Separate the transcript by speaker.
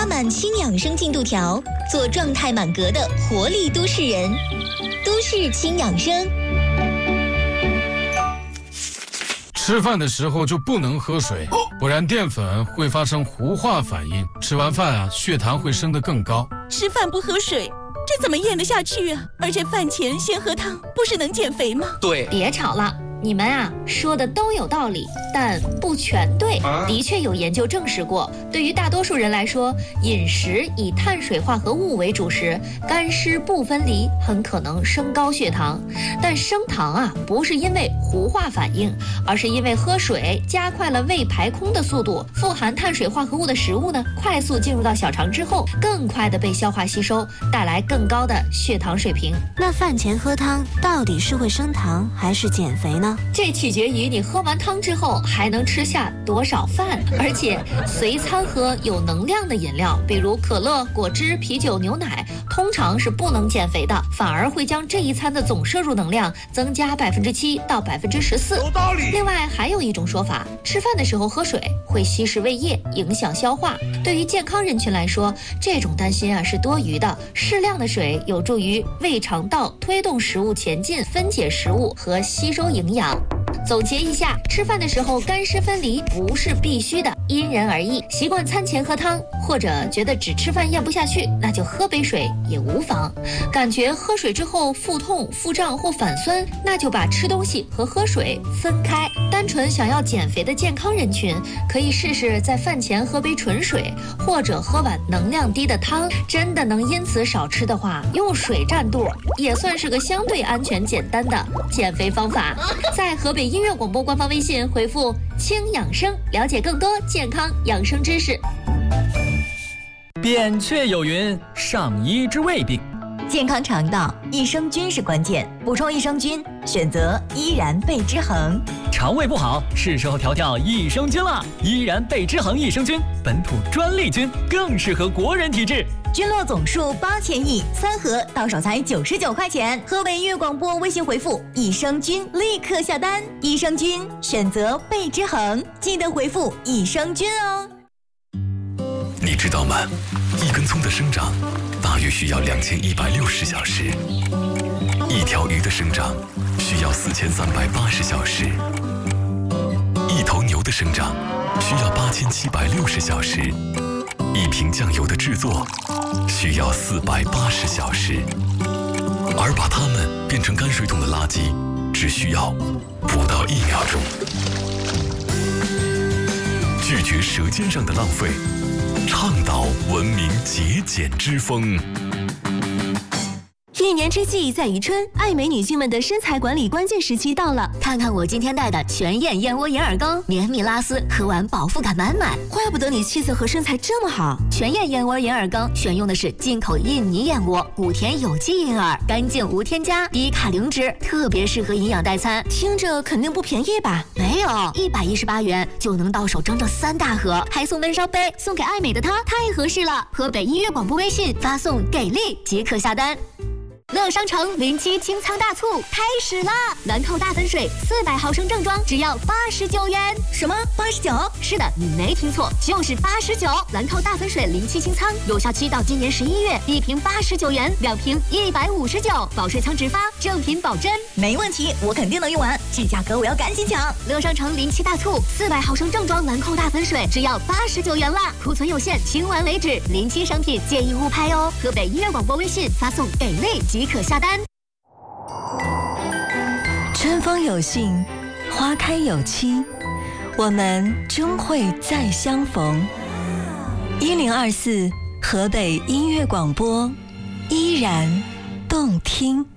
Speaker 1: 满氢养生进度条，做状态满格的活力都市人。都市氢养生。
Speaker 2: 吃饭的时候就不能喝水，不然淀粉会发生糊化反应，吃完饭血糖会升得更高。
Speaker 3: 吃饭不喝水，这怎么咽得下去啊？而且饭前先喝汤，不是能减肥吗？
Speaker 4: 对，
Speaker 5: 别吵了。你们说的都有道理，但不全对。的确有研究证实过，对于大多数人来说，饮食以碳水化合物为主时，干湿不分离，很可能升高血糖。但升糖不是因为糊化反应，而是因为喝水加快了胃排空的速度。富含碳水化合物的食物呢，快速进入到小肠之后，更快的被消化吸收，带来更高的血糖水平。
Speaker 6: 那饭前喝汤到底是会升糖还是减肥呢？
Speaker 5: 这取决于你喝完汤之后还能吃下多少饭，而且随餐喝有能量的饮料，比如可乐、果汁、啤酒、牛奶，通常是不能减肥的，反而会将这一餐的总摄入能量增加7%到14%。
Speaker 4: 有道理。
Speaker 5: 另外还有一种说法，吃饭的时候喝水会稀释胃液，影响消化。对于健康人群来说，这种担心是多余的。适量的水有助于胃肠道推动食物前进，分解食物和吸收营养。总结一下，吃饭的时候干湿分离不是必须的，因人而异。习惯餐前喝汤，或者觉得只吃饭咽不下去，那就喝杯水也无妨。感觉喝水之后腹痛、腹胀或反酸，那就把吃东西和喝水分开。单纯想要减肥的健康人群，可以试试在饭前喝杯纯水，或者喝碗能量低的汤。真的能因此少吃的话，用水占肚也算是个相对安全简单的减肥方法。在河北音乐广播官方微信回复轻养生，了解更多健康养生知识。
Speaker 7: 扁鹊有云，上医之未病。
Speaker 1: 健康肠道，益生菌是关键，补充益生菌，选择依然贝之恒。
Speaker 7: 肠胃不好，是时候调调益生菌了。依然贝之恒益生菌，本土专利菌，更适合国人体质。
Speaker 1: 菌落总数8000亿，3盒到手才99块钱。河北音乐广播微信回复益生菌，立刻下单。益生菌选择贝之恒，记得回复益生菌哦。
Speaker 8: 你知道吗？一根葱的生长大约需要2160小时，一条鱼的生长需要4380小时，一头牛的生长需要8760小时，一瓶酱油的制作需要480小时，而把它们变成泔水桶的垃圾只需要不到1秒钟。拒绝舌尖上的浪费，倡导文明节俭之风。
Speaker 9: 一年之计在于春，爱美女性们的身材管理关键时期到了。
Speaker 10: 看看我今天带的全燕燕窝银耳羹，绵密拉丝，喝完饱腹感满满。
Speaker 9: 怪不得你气色和身材这么好。
Speaker 10: 全燕燕窝银耳羹选用的是进口印尼燕窝，古田有机银耳，干净无添加，低卡零脂，特别适合营养代餐。
Speaker 9: 听着肯定不便宜吧？
Speaker 10: 没有，118元就能到手整整3大盒，还送温烧杯，送给爱美的她，太合适了。河北音乐广播微信发送给力即可下单。乐商城07清仓大促开始啦！兰蔻大粉水400毫升正装只要89元。
Speaker 1: 什么89？
Speaker 10: 是的，你没听错，就是89。兰蔻大粉水07清仓，有效期到今年11月，一瓶89元，2瓶159，保水仓直发，正品保真。
Speaker 1: 没问题，我肯定能用完，这价格我要赶紧抢！
Speaker 10: 乐商城07大促，400毫升正装兰蔻大粉水只要89元啦，库存有限，清完为止。07商品建议勿拍哦。河北音乐广播微信发送给力即可下单。
Speaker 11: 春风有信，花开有期，我们终会再相逢。1024河北音乐广播，依然动听。